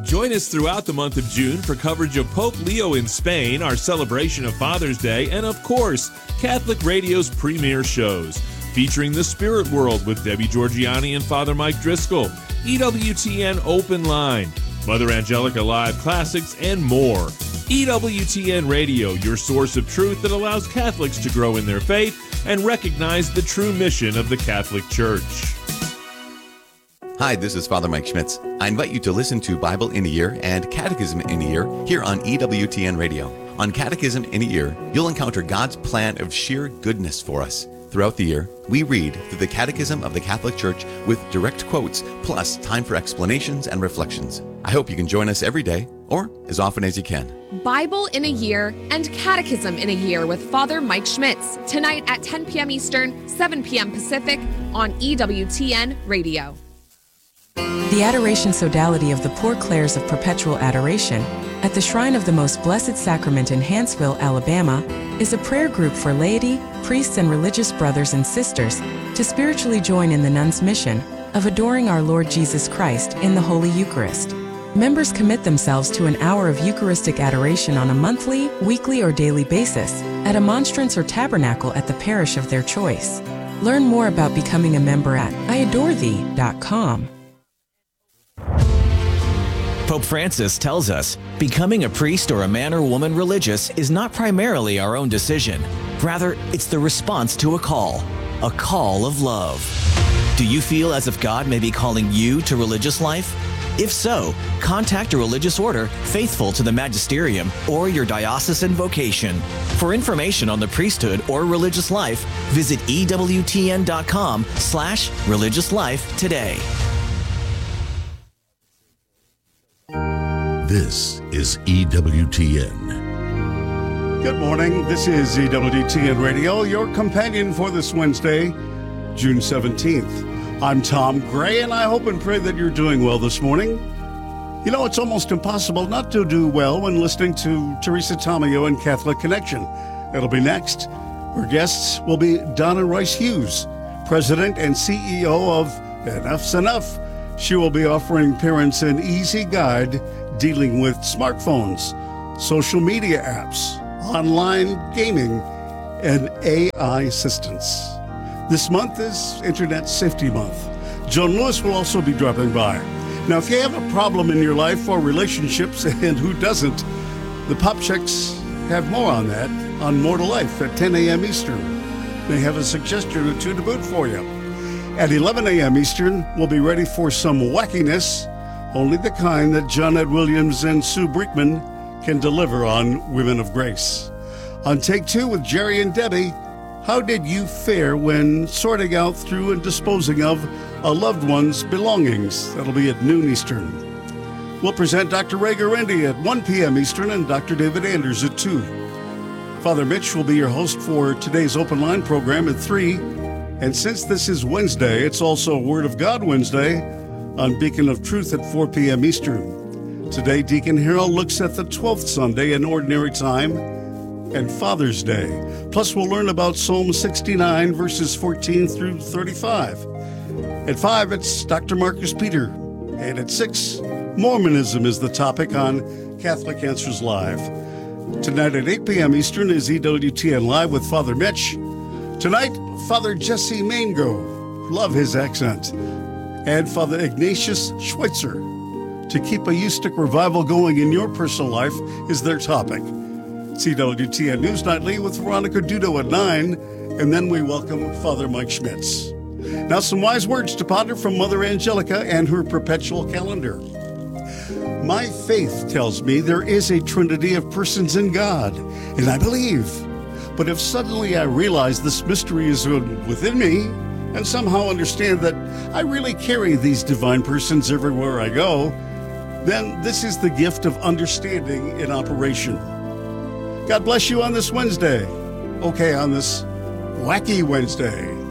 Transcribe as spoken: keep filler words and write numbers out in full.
Join us throughout the month of June for coverage of Pope Leo in Spain, our celebration of Father's Day, and of course, Catholic Radio's premier shows, featuring The Spirit World with Debbie Georgiani and Father Mike Driscoll, E W T N Open Line, Mother Angelica Live Classics, and more. E W T N Radio, your source of truth that allows Catholics to grow in their faith and recognize the true mission of the Catholic Church. Hi, this is Father Mike Schmitz. I invite you to listen to Bible in a Year and Catechism in a Year here on E W T N Radio. On Catechism in a Year, you'll encounter God's plan of sheer goodness for us. Throughout the year, we read through the Catechism of the Catholic Church with direct quotes, plus time for explanations and reflections. I hope you can join us every day, or as often as you can. Bible in a Year and Catechism in a Year with Father Mike Schmitz, tonight at ten p.m. Eastern, seven p.m. Pacific on E W T N Radio. The Adoration Sodality of the Poor Clares of Perpetual Adoration at the Shrine of the Most Blessed Sacrament in Hanceville, Alabama, is a prayer group for laity, priests, and religious brothers and sisters to spiritually join in the nuns' mission of adoring our Lord Jesus Christ in the Holy Eucharist. Members commit themselves to an hour of Eucharistic adoration on a monthly, weekly, or daily basis at a monstrance or tabernacle at the parish of their choice. Learn more about becoming a member at I adore thee dot com. Pope Francis tells us, becoming a priest or a man or woman religious is not primarily our own decision. Rather, it's the response to a call, a call of love. Do you feel as if God may be calling you to religious life? If so, contact a religious order faithful to the magisterium or your diocesan vocation. For information on the priesthood or religious life, visit E W T N dot com slash religious life today. This is E W T N. Good morning. This is E W T N Radio, your companion for this Wednesday, June seventeenth. I'm Tom Gray, and I hope and pray that you're doing well this morning. You know, it's almost impossible not to do well when listening to Teresa Tomeo and Catholic Connection. It'll be next. Her guests will be Donna Rice Hughes, President and C E O of Enough's Enough. She will be offering parents an easy guide dealing with smartphones, social media apps, online gaming, and A I assistance. This month is Internet Safety Month. Joan Lewis will also be dropping by. Now, if you have a problem in your life or relationships, and who doesn't, the Pop Checks have more on that on More to Life at ten a.m. Eastern. They have a suggestion or two to boot for you. At eleven a.m. Eastern, we'll be ready for some wackiness, only the kind that John Ed Williams and Sue Brinkman can deliver on Women of Grace. On Take Two with Jerry and Debbie, how did you fare when sorting out through and disposing of a loved one's belongings? That'll be at noon Eastern. We'll present Doctor Ray Garendi at one p.m. Eastern and Doctor David Anders at two. Father Mitch will be your host for today's Open Line program at three. And since this is Wednesday, it's also Word of God Wednesday on Beacon of Truth at four p.m. Eastern. Today, Deacon Harold looks at the twelfth Sunday in Ordinary Time and Father's Day. Plus, we'll learn about Psalm sixty-nine, verses fourteen through thirty-five. At five, it's Doctor Marcus Peter. And at six, Mormonism is the topic on Catholic Answers Live. Tonight at eight p.m. Eastern is E W T N Live with Father Mitch. Tonight, Father Jesse Mango, love his accent, and Father Ignatius Schweitzer. To keep a Eustick revival going in your personal life is their topic. C W T N News Nightly with Veronica Dudo at nine, and then we welcome Father Mike Schmitz. Now some wise words to ponder from Mother Angelica and her perpetual calendar. My faith tells me there is a trinity of persons in God, and I believe. But if suddenly I realize this mystery is within me, and somehow understand that I really carry these divine persons everywhere I go, then this is the gift of understanding in operation. God bless you on this Wednesday. Okay, on this wacky Wednesday.